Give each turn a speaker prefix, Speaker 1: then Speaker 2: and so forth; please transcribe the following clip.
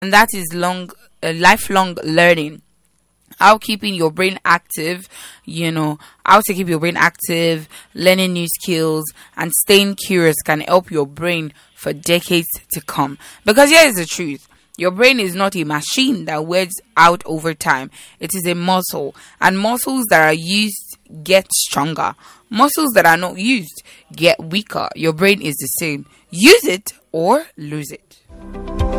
Speaker 1: and that is lifelong learning. How keeping your brain active, how to keep your brain active, learning new skills, and staying curious can help your brain for decades to come. Because here is the truth. Your brain is not a machine that wears out over time. It is a muscle, and muscles that are used get stronger. Muscles that are not used get weaker. Your brain is the same. Use it or lose it.